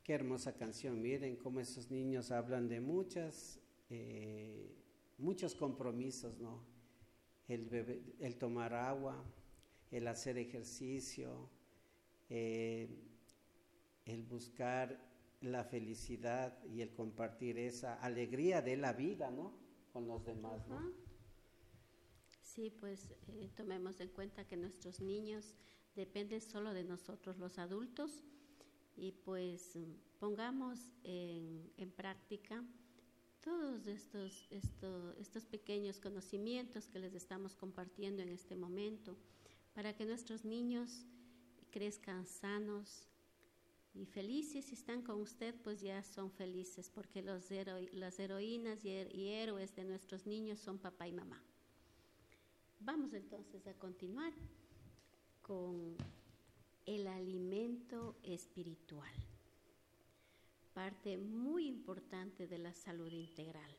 Qué hermosa canción. Miren cómo esos niños hablan de muchos compromisos, ¿no? El tomar agua, el hacer ejercicio, el buscar la felicidad y el compartir esa alegría de la vida, ¿no? Con los demás, ¿no? Sí, pues tomemos en cuenta que nuestros niños dependen solo de nosotros los adultos y pues pongamos en práctica todos estos pequeños conocimientos que les estamos compartiendo en este momento para que nuestros niños crezcan sanos y felices. Si están con usted, pues ya son felices, porque las heroínas y héroes de nuestros niños son papá y mamá. Vamos entonces a continuar con el alimento espiritual, parte muy importante de la salud integral.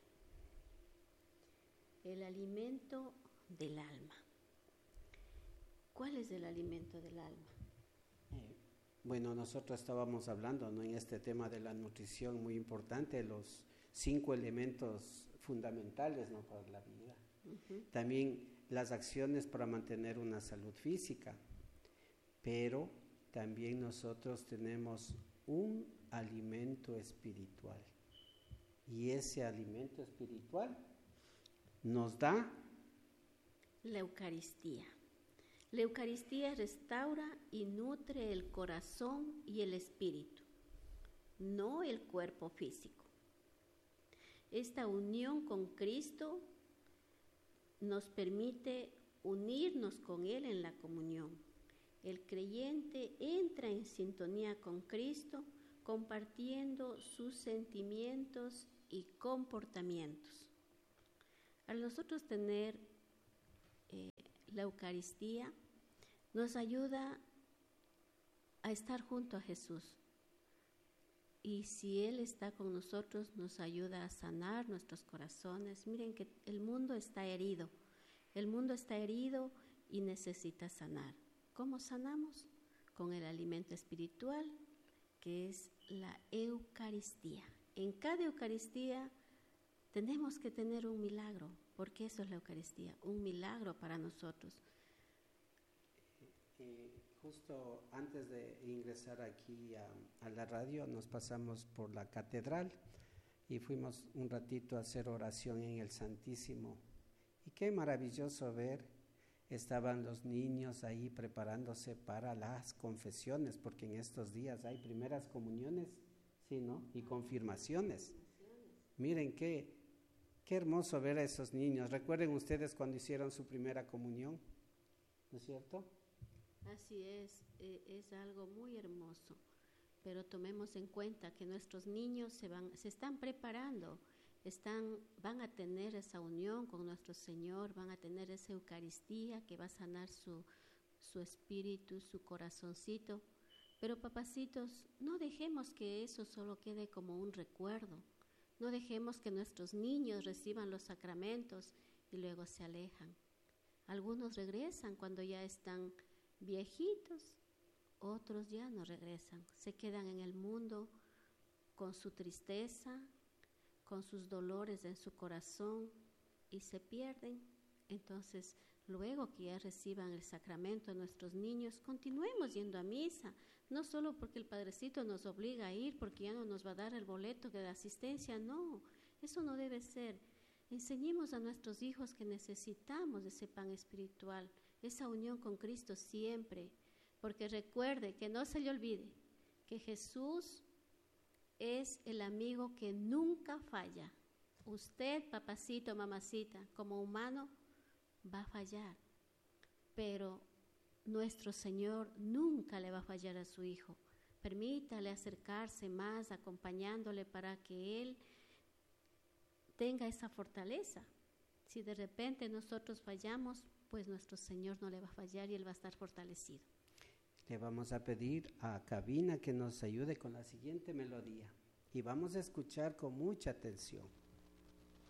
El alimento del alma. ¿Cuál es el alimento del alma? Bueno, nosotros estábamos hablando, ¿no?, en este tema de la nutrición muy importante, los 5 elementos fundamentales, ¿no?, para la vida. También las acciones para mantener una salud física, pero también nosotros tenemos un alimento espiritual y ese alimento espiritual nos da la Eucaristía. La Eucaristía restaura y nutre el corazón y el espíritu, no el cuerpo físico. Esta unión con Cristo nos permite unirnos con Él en la comunión. El creyente entra en sintonía con Cristo, compartiendo sus sentimientos y comportamientos. Al nosotros tener la Eucaristía, nos ayuda a estar junto a Jesús. Y si Él está con nosotros, nos ayuda a sanar nuestros corazones. Miren que el mundo está herido. El mundo está herido y necesita sanar. ¿Cómo sanamos? Con el alimento espiritual, que es la Eucaristía. En cada Eucaristía tenemos que tener un milagro, porque eso es la Eucaristía, un milagro para nosotros. Justo antes de ingresar aquí a la radio, nos pasamos por la catedral y fuimos un ratito a hacer oración en el Santísimo. Y qué maravilloso ver, estaban los niños ahí preparándose para las confesiones, porque en estos días hay primeras comuniones, ¿sí, no?, y confirmaciones. Miren qué hermoso ver a esos niños. Recuerden ustedes cuando hicieron su primera comunión, ¿no es cierto? Así es algo muy hermoso, pero tomemos en cuenta que nuestros niños se están preparando, van a tener esa unión con nuestro Señor, van a tener esa Eucaristía que va a sanar su espíritu, su corazoncito. Pero papacitos, no dejemos que eso solo quede como un recuerdo, no dejemos que nuestros niños reciban los sacramentos y luego se alejan. Algunos regresan cuando ya están viejitos, otros ya no regresan, se quedan en el mundo con su tristeza, con sus dolores en su corazón y se pierden. Entonces, luego que ya reciban el sacramento nuestros niños, continuemos yendo a misa, no solo porque el Padrecito nos obliga a ir, porque ya no nos va a dar el boleto de la asistencia, no, eso no debe ser. Enseñemos a nuestros hijos que necesitamos ese pan espiritual, esa unión con Cristo siempre, porque recuerde, que no se le olvide, que Jesús es el amigo que nunca falla. Usted, papacito, mamacita, como humano, va a fallar, pero nuestro Señor nunca le va a fallar a su hijo. Permítale acercarse más, acompañándole para que Él tenga esa fortaleza. Si de repente nosotros fallamos, pues nuestro Señor no le va a fallar y Él va a estar fortalecido. Le vamos a pedir a Cabina que nos ayude con la siguiente melodía y vamos a escuchar con mucha atención.